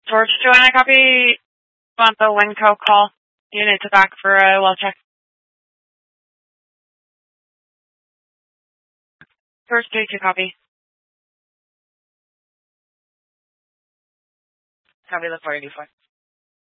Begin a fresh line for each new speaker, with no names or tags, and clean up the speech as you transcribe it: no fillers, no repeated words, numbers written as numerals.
George, Joanna, copy. Want the Winco call unit to back for a well check. First 3-2 copy. Copy, look forward to 4.